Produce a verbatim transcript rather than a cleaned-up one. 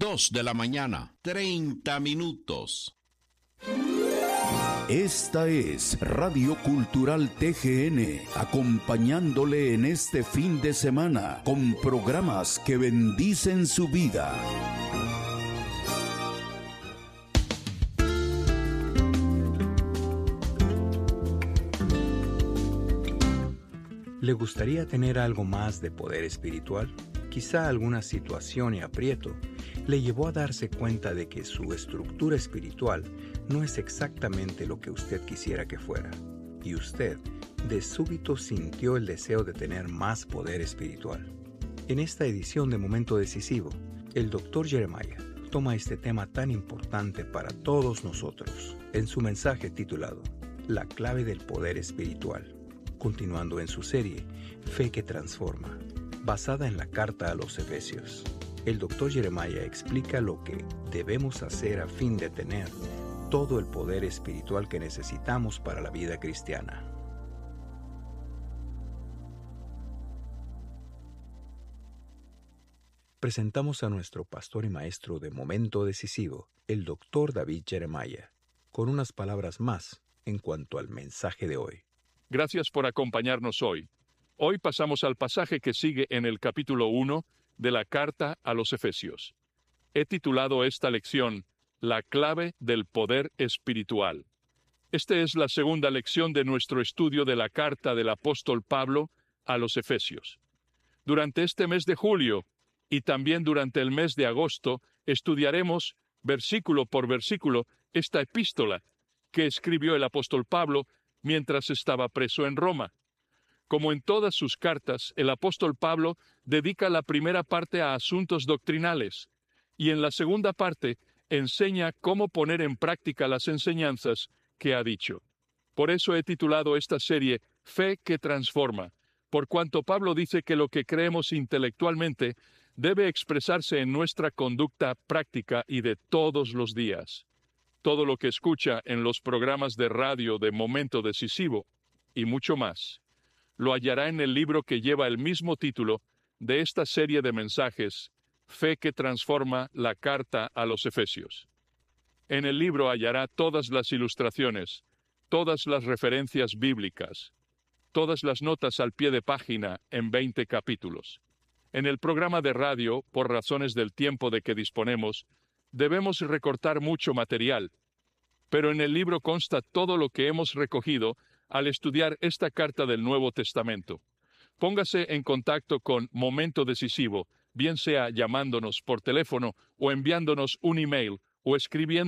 dos de la mañana, treinta minutos. Esta es Radio Cultural T G N, acompañándole en este fin de semana con programas que bendicen su vida. ¿Le gustaría tener algo más de poder espiritual? Quizá alguna situación y aprieto le llevó a darse cuenta de que su estructura espiritual no es exactamente lo que usted quisiera que fuera. Y usted, de súbito, sintió el deseo de tener más poder espiritual. En esta edición de Momento Decisivo, el doctor Jeremiah toma este tema tan importante para todos nosotros en su mensaje titulado La clave del poder espiritual, continuando en su serie Fe que Transforma, basada en la carta a los Efesios. El doctor Jeremiah explica lo que debemos hacer a fin de tener todo el poder espiritual que necesitamos para la vida cristiana. Presentamos a nuestro pastor y maestro de Momento Decisivo, el doctor David Jeremiah, con unas palabras más en cuanto al mensaje de hoy. Gracias por acompañarnos hoy. Hoy pasamos al pasaje que sigue en el capítulo uno de la carta a los Efesios. He titulado esta lección La clave del poder espiritual. Esta es la segunda lección de nuestro estudio de la carta del apóstol Pablo a los Efesios. Durante este mes de julio y también durante el mes de agosto estudiaremos versículo por versículo esta epístola que escribió el apóstol Pablo mientras estaba preso en Roma. Como en todas sus cartas, el apóstol Pablo dedica la primera parte a asuntos doctrinales y en la segunda parte enseña cómo poner en práctica las enseñanzas que ha dicho. Por eso he titulado esta serie Fe que Transforma, por cuanto Pablo dice que lo que creemos intelectualmente debe expresarse en nuestra conducta práctica y de todos los días. Todo lo que escucha en los programas de radio de Momento Decisivo y mucho más lo hallará en el libro que lleva el mismo título de esta serie de mensajes, Fe que Transforma, la carta a los Efesios. En el libro hallará todas las ilustraciones, todas las referencias bíblicas, todas las notas al pie de página en veinte capítulos. En el programa de radio, por razones del tiempo de que disponemos, debemos recortar mucho material, pero en el libro consta todo lo que hemos recogido al estudiar esta carta del Nuevo Testamento. Póngase en contacto con Momento Decisivo, bien sea llamándonos por teléfono o enviándonos un email o escribiendo